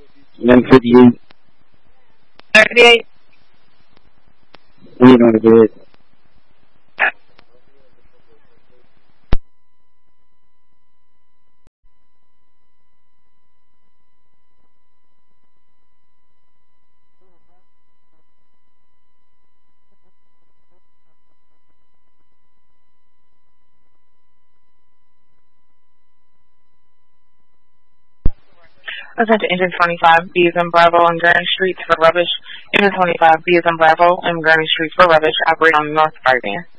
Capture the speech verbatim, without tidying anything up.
And then fifty-eight. thirty-eight. You know what to do it. Let's head to engine twenty-five, B is in Bravo on Gurney Street for rubbish. Engine twenty-five, B is in Bravo and Gurney Street for rubbish. Operate on North Guardian.